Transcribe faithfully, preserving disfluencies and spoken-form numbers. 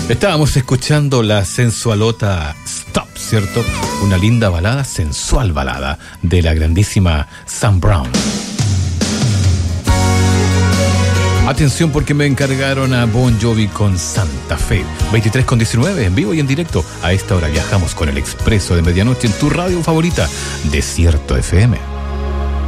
Estábamos escuchando la sensualota Stop, ¿cierto? Una linda balada, sensual balada de la grandísima Sam Brown. Atención porque me encargaron a Bon Jovi con Santa Fe. veintitrés con diecinueve, en vivo y en directo. A esta hora viajamos con el Expreso de Medianoche en tu radio favorita, Desierto F M.